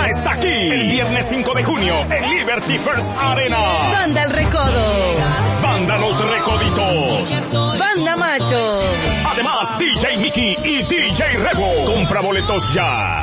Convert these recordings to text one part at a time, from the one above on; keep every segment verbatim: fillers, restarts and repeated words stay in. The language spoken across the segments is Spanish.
ya está aquí. El viernes cinco de junio en Liberty First Arena. Banda El Recodo. Banda Los Recoditos. Banda Macho. Además, D J Mickey y D J Rebo. Compra boletos ya.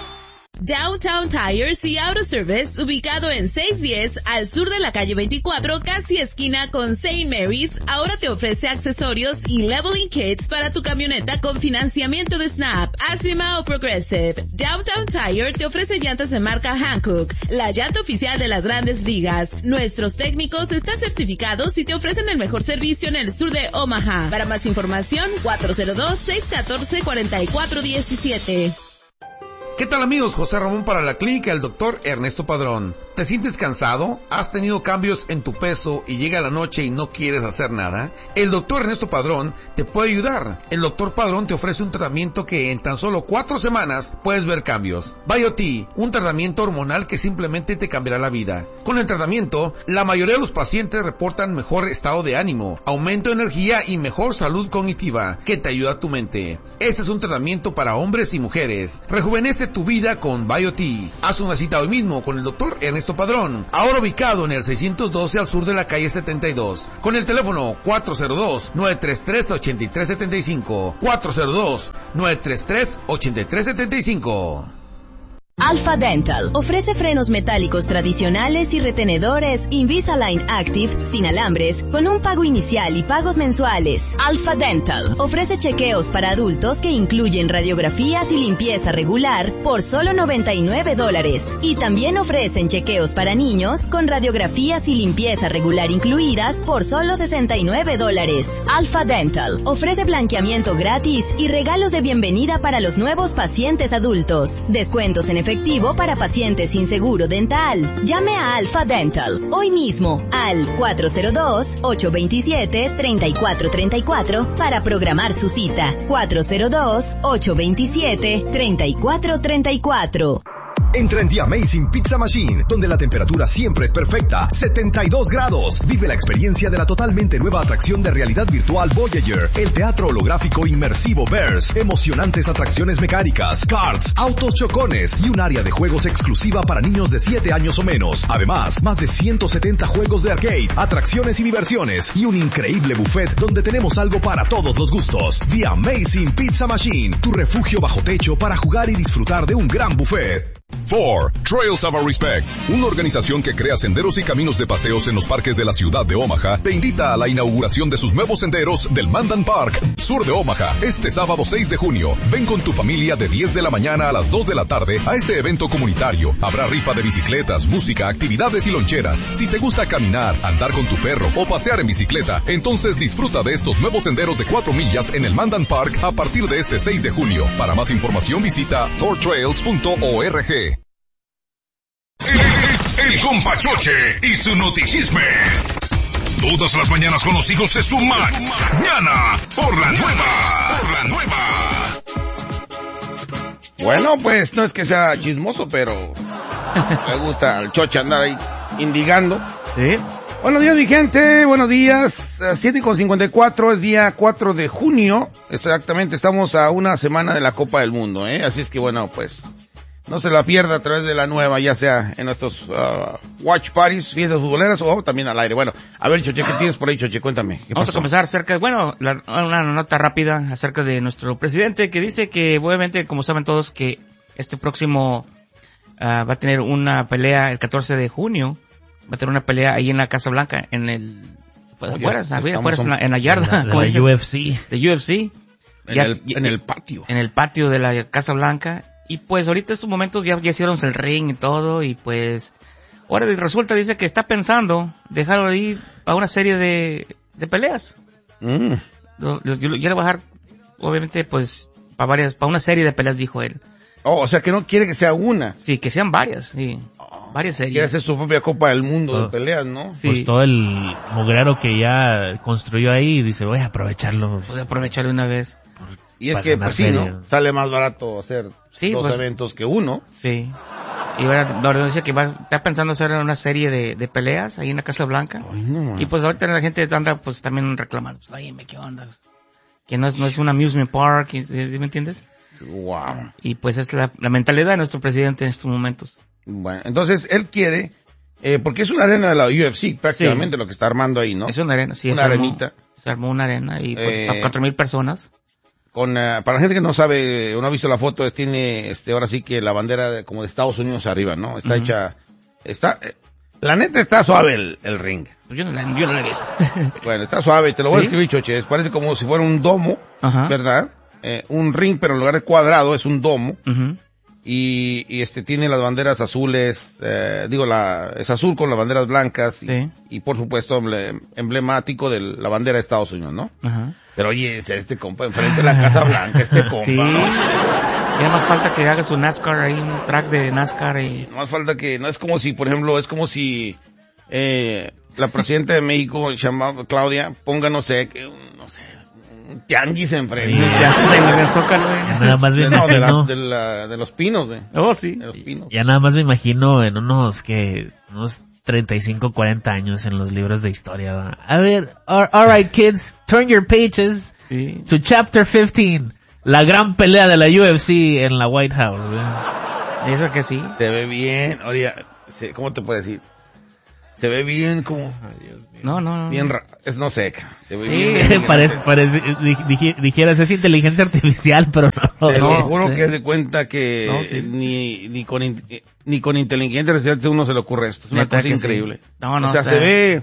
Downtown Tires y Auto Service, ubicado en seiscientos diez al sur de la calle veinticuatro, casi esquina con Saint Mary's, ahora te ofrece accesorios y leveling kits para tu camioneta con financiamiento de Snap, Asima o Progressive. Downtown Tire te ofrece llantas de marca Hankook, la llanta oficial de las grandes ligas. Nuestros técnicos están certificados y te ofrecen el mejor servicio en el sur de Omaha. Para más información, cuatro cero dos, seis uno cuatro, cuatro cuatro uno siete. ¿Qué tal amigos? José Ramón para la clínica del doctor Ernesto Padrón. ¿Te sientes cansado? ¿Has tenido cambios en tu peso y llega la noche y no quieres hacer nada? El doctor Ernesto Padrón te puede ayudar. El doctor Padrón te ofrece un tratamiento que en tan solo cuatro semanas puedes ver cambios. BioT, un tratamiento hormonal que simplemente te cambiará la vida. Con el tratamiento, la mayoría de los pacientes reportan mejor estado de ánimo, aumento de energía y mejor salud cognitiva, que te ayuda a tu mente. Este es un tratamiento para hombres y mujeres. Rejuvenece tu vida con BioT. Haz una cita hoy mismo con el doctor Ernesto Padrón, ahora ubicado en el seiscientos doce al sur de la calle setenta y dos, con el teléfono cuatro cero dos, nueve tres tres, ocho tres siete cinco, cuatro cero dos, nueve tres tres, ocho tres siete cinco. Alpha Dental ofrece frenos metálicos tradicionales y retenedores Invisalign Active sin alambres con un pago inicial y pagos mensuales. Alpha Dental ofrece chequeos para adultos que incluyen radiografías y limpieza regular por solo noventa y nueve dólares. Y también ofrecen chequeos para niños con radiografías y limpieza regular incluidas por solo sesenta y nueve dólares. Alpha Dental ofrece blanqueamiento gratis y regalos de bienvenida para los nuevos pacientes adultos. Descuentos en efectivo para pacientes sin seguro dental. Llame a Alpha Dental hoy mismo al cuatro cero dos, ocho dos siete, tres cuatro tres cuatro para programar su cita. cuatro cero dos, ocho dos siete, tres cuatro tres cuatro. Entra en The Amazing Pizza Machine, donde la temperatura siempre es perfecta, setenta y dos grados. Vive la experiencia de la totalmente nueva atracción de realidad virtual Voyager, el teatro holográfico inmersivo Bears, emocionantes atracciones mecánicas, karts, autos chocones y un área de juegos exclusiva para niños de siete años o menos. Además, más de ciento setenta juegos de arcade, atracciones y diversiones y un increíble buffet donde tenemos algo para todos los gustos. The Amazing Pizza Machine, tu refugio bajo techo para jugar y disfrutar de un gran buffet. four Trails of Our Respect, una organización que crea senderos y caminos de paseos en los parques de la ciudad de Omaha, te invita a la inauguración de sus nuevos senderos del Mandan Park, sur de Omaha, este sábado seis de junio. Ven con tu familia de diez de la mañana a las dos de la tarde a este evento comunitario. Habrá rifa de bicicletas, música, actividades y loncheras. Si te gusta caminar, andar con tu perro o pasear en bicicleta, entonces disfruta de estos nuevos senderos de cuatro millas en el Mandan Park a partir de este seis de junio. Para más información visita four trails punto org. El, el Compachoche y su notichisme. Todas las mañanas con los hijos de su mañana. Por la nueva. Por la nueva. Bueno, pues no es que sea chismoso, pero me gusta el choche andar ahí indigando. Sí. Buenos días, mi gente. Buenos días. siete con cincuenta y cuatro, es día cuatro de junio. Exactamente, estamos a una semana de la Copa del Mundo, ¿eh? Así es que, bueno, pues no se la pierda a través de la nueva, ya sea en nuestros uh, watch parties, fiestas futboleras o también al aire. Bueno, a ver, Choche, ¿qué tienes por ahí, Choche? Cuéntame. ¿Qué Vamos pasó? a comenzar acerca de, bueno, la, una nota rápida acerca de nuestro presidente que dice que, obviamente, como saben todos, que este próximo uh, va a tener una pelea el catorce de junio. Va a tener una pelea ahí en la Casa Blanca, en el, pues, Oye, afuera, estamos afuera, en la, en la yarda. De la, de la U F C. De U F C. En, ya, el, en el patio. En el patio de la Casa Blanca. Y pues ahorita estos momentos ya, ya hicieron el ring y todo, y pues ahora resulta, dice que está pensando dejarlo ahí para una serie de, de peleas. Mm. Yo, yo, yo le voy a dejar, obviamente, pues, para varias, para una serie de peleas, dijo él. Oh, o sea que no quiere que sea una. Sí, que sean varias, sí. Oh, varias series. Quiere hacer su propia Copa del Mundo oh. de peleas, ¿no? Sí. Pues todo el mugrero que ya construyó ahí, dice, voy a aprovecharlo. Voy a aprovecharlo una vez. Y es que, pues sí, ¿no? Sale más barato hacer sí, dos pues, eventos que uno. Sí. Y ahora, ahora dice que va, está pensando hacer una serie de, de peleas ahí en la Casa Blanca. Ay, no, y pues ahorita la gente anda pues también reclamando, pues, oye, ¿qué onda? Que no es, no es un amusement park, ¿sí me entiendes? Wow. Y pues es la, la mentalidad de nuestro presidente en estos momentos. Bueno, entonces él quiere, eh, porque es una arena de la U F C prácticamente sí. lo que está armando ahí, ¿no? Es una arena, sí. Una se arenita. Armó, se armó una arena y pues eh, para cuatro mil personas. Con, uh, para la gente que no sabe o no ha visto la foto, tiene, este, ahora sí que la bandera de, como de Estados Unidos arriba, ¿no? Está uh-huh. hecha, está, eh, la neta está suave el, el ring. Yo no la, yo no la he visto. Bueno, está suave, te lo voy ¿Sí? a escribir, Choche, parece como si fuera un domo, uh-huh. ¿verdad? Eh, un ring, pero en lugar de cuadrado es un domo. Uh-huh. Y, y este tiene las banderas azules, eh, digo, la, es azul con las banderas blancas y, sí. y por supuesto emble, emblemático de la bandera de Estados Unidos, ¿no? Uh-huh. Pero oye, este compa enfrente de la Casa Blanca, este compa, sí. ¿no? Ya más falta que haga su NASCAR ahí, un track de NASCAR y... No más falta que, no es como si, por ejemplo, es como si, eh, la presidenta de México, Claudia, ponga, no sé, que, no sé, un tianguis enfrente. Sí, ya, en el Zócalo, ya nada más me no, imagino. De, la, de, la, de los pinos, güey. Oh, sí. De los pinos. Ya nada más me imagino en unos, que, unos treinta y cinco, cuarenta años en los libros de historia, ¿va? A ver, all, all right, kids, turn your pages sí. to chapter fifteen. La gran pelea de la U F C en la White House, ¿eh? Eso que sí. Se ve bien, oye, ¿cómo te puedo decir? Se ve bien como... Ay, Dios mío. No, no, no. Bien, ra- es no sé, se ve sí, bien. bien parece, parece, dij, dijeras, es inteligencia artificial, pero no. Te no, lo juro sí. que es de cuenta que no, sí. ni, ni con, ni con inteligencia artificial uno se le ocurre esto. Es una cosa increíble. Sí. No, no, o sea, o sea, se ve...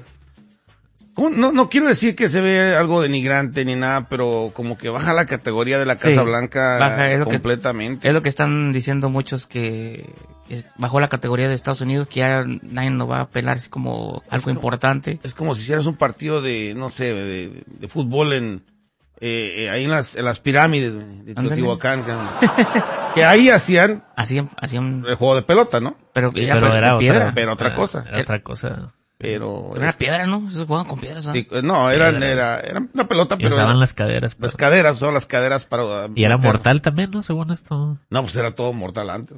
No, no quiero decir que se ve algo denigrante ni nada, pero como que baja la categoría de la Casa sí, Blanca baja, es completamente. Que, es lo que están diciendo muchos, que es, bajó la categoría de Estados Unidos, que ya nadie nos va a apelar así como algo como, importante. Es como si hicieras un partido de, no sé, de, de fútbol en... Eh, ahí en las, en las pirámides de Teotihuacán, que ahí hacían, hacían, hacían el juego de pelota, ¿no? Pero, pero era, era piedra, otra, pero otra era, cosa, era otra cosa. Pero, pero era este, piedra, ¿no? Se jugaban con piedras, ¿no? Sí, no, eran, era, era una pelota, y pero usaban las caderas, las caderas, usaban las caderas para. Y era meter. Mortal también, ¿no? Según esto. No, pues era todo mortal antes.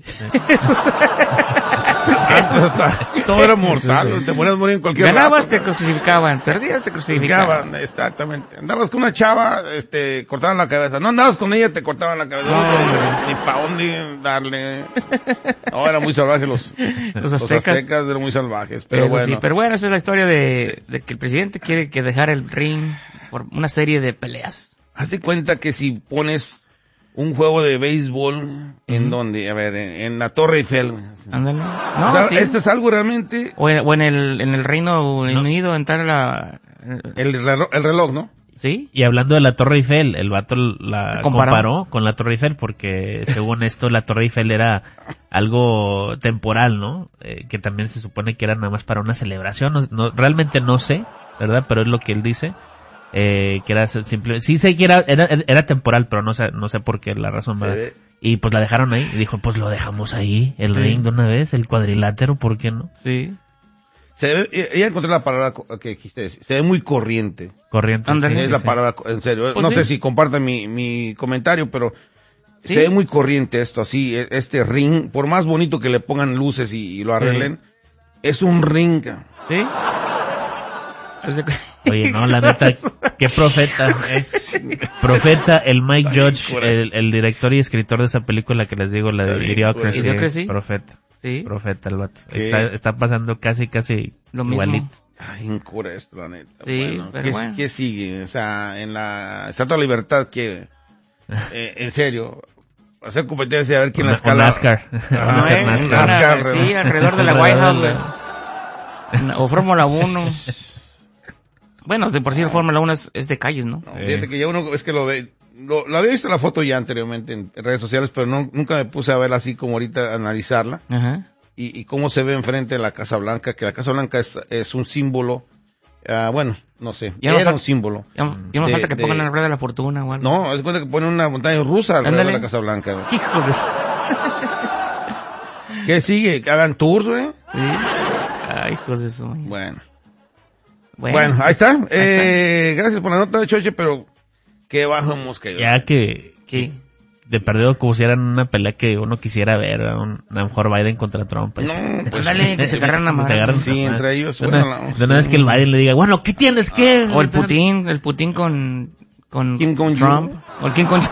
antes todo era mortal, sí, sí. Te podías morir en cualquier ganabas, rato, te crucificaban, perdías, te crucificaban. Exactamente. Andabas con una chava, este, cortaban la cabeza. No andabas con ella, te cortaban la cabeza. No, no, ni pa' dónde darle. No, eran muy salvajes los, los aztecas. Los aztecas eran muy salvajes, pero Eso bueno. Sí, pero bueno, esa es la historia de, sí. de que el presidente quiere que dejar el ring por una serie de peleas. Hace cuenta que si pones un juego de béisbol, uh-huh. ¿en donde? A ver, en, en la Torre Eiffel. Ándale. No, o sea, sí. esto es algo realmente... O en, o en el en el Reino Unido, no. entrar la... El reloj, el reloj, ¿no? Sí, y hablando de la Torre Eiffel, el vato la comparó con la Torre Eiffel porque según esto la Torre Eiffel era algo temporal, ¿no? Eh, que también se supone que era nada más para una celebración, no, no, realmente no sé, ¿verdad? Pero es lo que él dice, eh, que era simplemente, sí sé que era, era, era temporal, pero no sé, no sé por qué la razón, ¿verdad? Y pues la dejaron ahí, y dijo, pues lo dejamos ahí, el sí. ring de una vez, el cuadrilátero, ¿por qué no? Sí. Se ve, ya encontré la palabra que quisiste decir. Se ve muy corriente. Corriente. Sí, es sí, la sí. palabra, en serio. Pues no sí. sé si comparten mi, mi comentario, pero ¿Sí? se ve muy corriente esto, así, este ring, por más bonito que le pongan luces y, y lo arreglen, sí. es un ring. ¿Sí? Oye, no, la neta, qué profeta, eh. Profeta, el Mike Judge, el, el director y escritor de esa película que les digo, la de Idiocracy. Idiocracy. Profeta. Sí. Profeta el vato. Está, está pasando casi, casi lo mismo. Igualito. Ay, incura esto, la neta. Sí, bueno, pero ¿qué, bueno. ¿qué sigue? O sea, en la Estatua de Libertad, que, eh, en serio, hacer competencia a ver quién una, la escala. NASCAR. Ah, no, eh, NASCAR. una, NASCAR. Sí, alrededor de la White House. O Fórmula uno. Bueno, de por sí la Fórmula uno es, es de calles, ¿no? no fíjate que ya uno es que lo ve. Lo, lo había visto la foto ya anteriormente en, en redes sociales, pero no, nunca me puse a verla así como ahorita, analizarla. Ajá. Y, y cómo se ve enfrente de la Casa Blanca, que la Casa Blanca es, es un símbolo, uh, bueno, no sé, ya era no un símbolo. Ya, ya no de, falta que de, pongan la rueda de la fortuna o algo. No, es cuenta que ponen una montaña rusa alrededor de la Casa Blanca. Hijo de... ¿Qué sigue? ¿Que hagan tours, güey? Sí. Ay, hijos de su... Bueno. Bueno, bueno, ahí está. Ahí eh, está. Gracias por la nota de Choche, pero qué bajo hemos caído. Ya que... ¿Qué? De perdido como si eran una pelea que uno quisiera ver, a, un, a lo mejor Biden contra Trump. Pues. No, pues dale, que se agarran a madre. Sí, entre ellos. De una, bueno, de una vez que el Biden le diga, bueno, ¿qué tienes que? O el Putin, el Putin con, con Kim con Trump. You. O el Kim con Ah,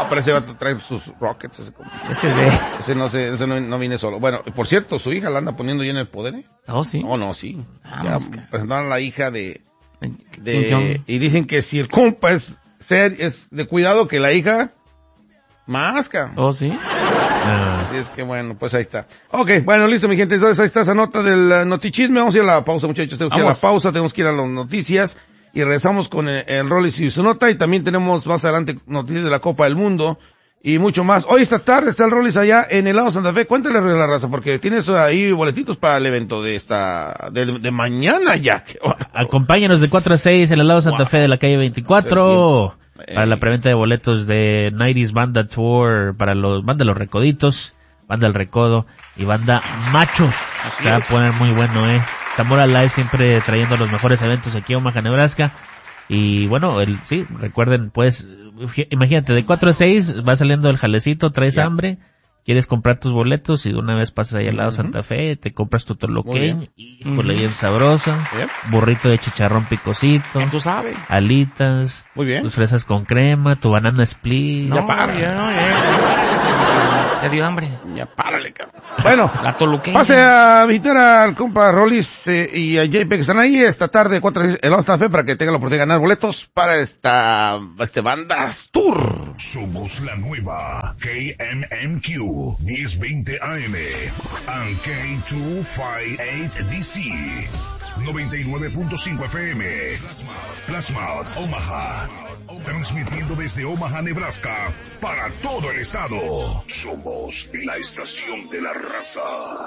pero ese va a traer sus rockets. Ese, ese, de... ese no se, ese no, no viene solo. Bueno, por cierto, su hija la anda poniendo ya en el poder, ¿eh? Oh, sí. Oh, no, sí. Ah, ya presentaron a la hija de, de, y dicen que si el compa es ser, es de cuidado que la hija masca. Oh, sí. Así es que bueno, pues ahí está. Ok, bueno, listo mi gente, entonces ahí está esa nota del notichisme. Vamos a ir a la pausa, muchachos, tenemos que ir a la pausa, tenemos que ir a las noticias y regresamos con el, el Rollis y su nota, y también tenemos más adelante noticias de la Copa del Mundo y mucho más. Hoy esta tarde está el Rollis allá en el lado Santa Fe. Cuéntale a la raza, porque tienes ahí boletitos para el evento de esta, de, de mañana ya. Acompáñanos de cuatro a seis en el lado Santa wow. Fe de la calle veinticuatro. Para la preventa de boletos de nineties Banda Tour, para los Banda Los Recoditos, Banda El Recodo y Banda Machos. Se va a poner muy bueno, eh. Zamora Live siempre trayendo los mejores eventos aquí a Omaha, Nebraska. Y bueno, el, sí, recuerden, pues, imagínate, de cuatro a seis va saliendo el jalecito, traes yeah. hambre, quieres comprar tus boletos y de una vez pasas ahí al lado uh-huh. Santa Fe, te compras tu toloqueño, y por uh-huh. bien sabrosa, yep. burrito de chicharrón picosito, tú sabes, alitas, muy bien, tus fresas con crema, tu banana split. No, ya para, ya, no, ya. Te dio hambre. Ya párale, cabrón. Bueno, pase a visitar al compa Rollis eh, y a J P que están ahí esta tarde, cuatro el Santa Fe, para que tengan la oportunidad de ganar boletos para esta, este Bandas Tour. Somos la nueva K M M Q diez veinte A M and K doscientos cincuenta y ocho D C noventa y nueve punto cinco F M Plasma Omaha, transmitiendo desde Omaha, Nebraska para todo el estado. Somos la estación de la raza.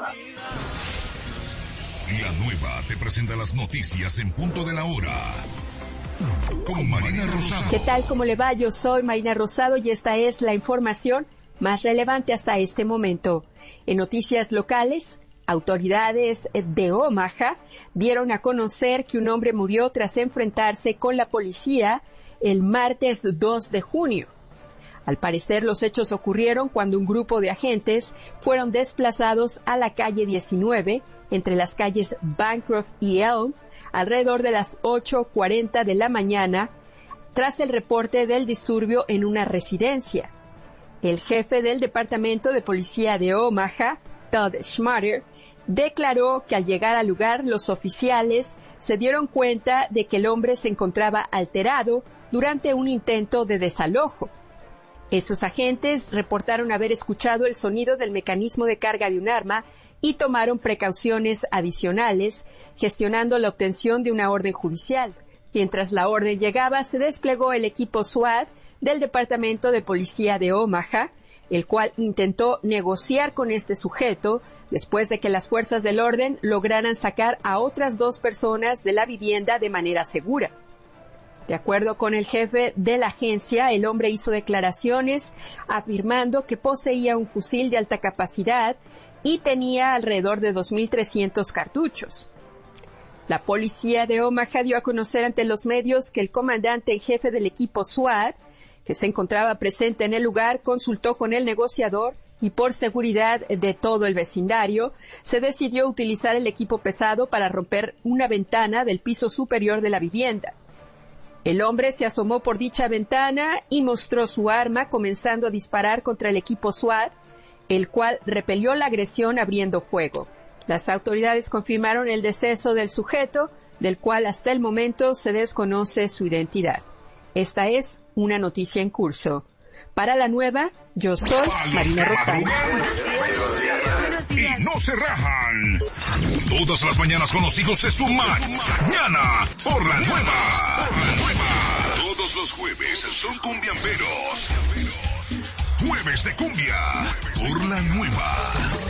La nueva te presenta las noticias en punto de la hora con Marina Rosado. ¿Qué tal? ¿Cómo le va? Yo soy Marina Rosado y esta es la información más relevante hasta este momento. En noticias locales, autoridades de Omaha dieron a conocer que un hombre murió tras enfrentarse con la policía el martes dos de junio. Al parecer, los hechos ocurrieron cuando un grupo de agentes fueron desplazados a la calle diecinueve, entre las calles Bancroft y Elm, alrededor de las ocho cuarenta de la mañana, tras el reporte del disturbio en una residencia. El jefe del Departamento de Policía de Omaha, Todd Schmatter, declaró que al llegar al lugar los oficiales se dieron cuenta de que el hombre se encontraba alterado durante un intento de desalojo. Esos agentes reportaron haber escuchado el sonido del mecanismo de carga de un arma y tomaron precauciones adicionales, gestionando la obtención de una orden judicial. Mientras la orden llegaba, se desplegó el equipo SWAT del Departamento de Policía de Omaha, el cual intentó negociar con este sujeto después de que las fuerzas del orden lograran sacar a otras dos personas de la vivienda de manera segura. De acuerdo con el jefe de la agencia, el hombre hizo declaraciones afirmando que poseía un fusil de alta capacidad y tenía alrededor de dos mil trescientos cartuchos. La policía de Omaha dio a conocer ante los medios que el comandante en jefe del equipo SWAT, que se encontraba presente en el lugar, consultó con el negociador y por seguridad de todo el vecindario, se decidió utilizar el equipo pesado para romper una ventana del piso superior de la vivienda. El hombre se asomó por dicha ventana y mostró su arma, comenzando a disparar contra el equipo SWAT, el cual repelió la agresión abriendo fuego. Las autoridades confirmaron el deceso del sujeto, del cual hasta el momento se desconoce su identidad. Esta es una noticia en curso. Para la nueva, yo soy Marina Rosado. Y no se rajan. Todas las mañanas con los hijos de su mañana por la nueva. Por la nueva. Todos los jueves son cumbiamberos. Jueves de cumbia por la nueva.